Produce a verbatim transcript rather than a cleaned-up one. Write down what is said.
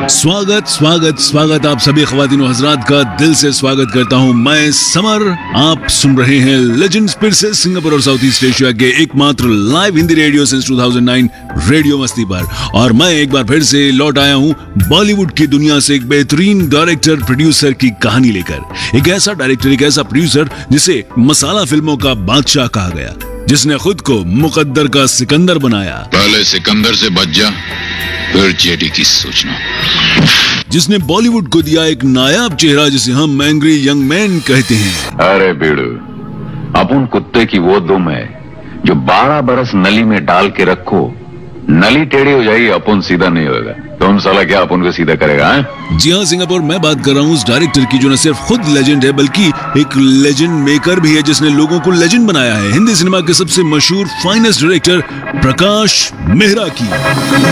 स्वागत स्वागत स्वागत आप सभी ख्वातीन और हजरात का दिल से स्वागत करता हूं मैं समर। आप सुन रहे हैं लेजेंड्स फिर से सिंगापुर और साउथ ईस्ट एशिया के एकमात्र लाइव हिंदी रेडियो सिंस दो हज़ार नौ रेडियो मस्ती पर। और मैं एक बार फिर से लौट आया हूं बॉलीवुड की दुनिया से एक बेहतरीन डायरेक्टर प्रोड्यूसर की कहानी लेकर। एक ऐसा डायरेक्टर, एक ऐसा प्रोड्यूसर जिसे मसाला फिल्मों का बादशाह कहा गया, जिसने खुद को मुकद्दर का सिकंदर बनाया। पहले सिकंदर से बच जा, फिर जेडी की सोचना। जिसने बॉलीवुड को दिया एक नायाब चेहरा जिसे हम एंग्री यंग मैन कहते हैं। अरे बीड़ू, अपन कुत्ते की वो दुम है जो बारह बरस नली में डाल के रखो, नली टेढ़ी हो जाएगी, अपन सीधा नहीं होगा। तुम साला क्या अपन को सीधा करेगा? है? जी हाँ सिंगापुर, मैं बात कर रहा हूँ उस डायरेक्टर की जो न सिर्फ खुद लेजेंड है बल्कि एक लेजेंड मेकर भी है, जिसने लोगों को लेजेंड बनाया है। हिंदी सिनेमा के सबसे मशहूर फाइनेस्ट डायरेक्टर प्रकाश मेहरा की।